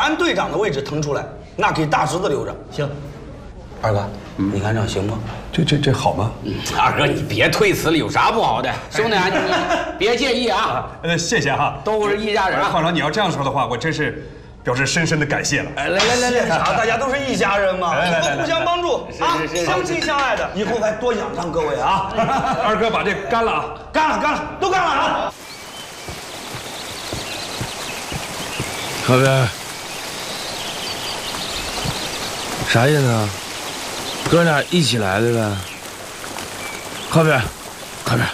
按队长的位置腾出来，那给大侄子留着。 行， 二哥，你看这样行吗？ 这好吗？ 二哥，你别推辞了，有啥不好的？兄弟啊，你别介意啊。 谢谢哈， 都是一家人啊。 矿长，你要这样说的话，我真是表示深深的感谢了。 来，啥？大家都是一家人嘛，以后互相帮助啊，相亲相爱的，以后还多仰仗各位啊。 二哥把这干了啊！ 干了，都干了啊！ 靠边！啥意思啊？哥俩一起来的呗？靠边，靠边！